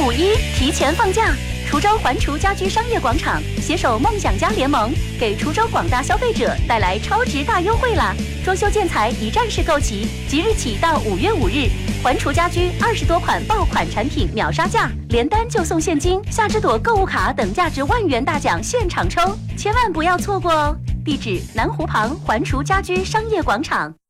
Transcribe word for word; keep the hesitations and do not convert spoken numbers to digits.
五一提前放假，滁州环滁家居商业广场携手梦想家联盟，给滁州广大消费者带来超值大优惠啦！装修建材一站式购齐，即日起到五月五日，环滁家居二十多款爆款产品秒杀价，连单就送现金、夏之朵购物卡等价值万元大奖现场抽，千万不要错过哦！地址：南湖旁环滁家居商业广场。